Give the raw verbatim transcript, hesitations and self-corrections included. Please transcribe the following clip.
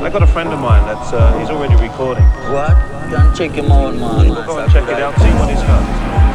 I got a friend of mine that's uh, he's already recording. What? Go and check him out, man. We'll go and check it out, see what he's got.